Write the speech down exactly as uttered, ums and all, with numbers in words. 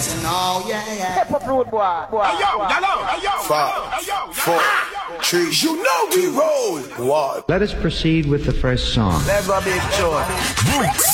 No, yeah, yeah. Step up road, boy. boy. Hey yo, hello, hey yo, Five, four, three. You know we roll. What? Let us proceed with the first song. Let's go, big show.